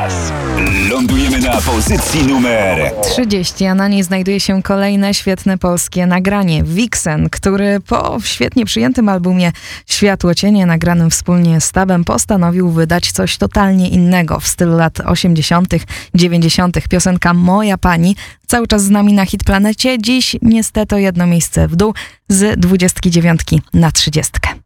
czas. Lądujemy na pozycji numer 30, a na niej znajduje się kolejne świetne polskie nagranie. Vixen, który po świetnie przyjętym albumie Światłocienie, nagranym wspólnie z Tabem, postanowił wydać coś totalnie innego w stylu lat 80., 90. Piosenka Moja Pani cały czas z nami na Hitplanecie. Dziś niestety o jedno miejsce w dół z 29 na 30.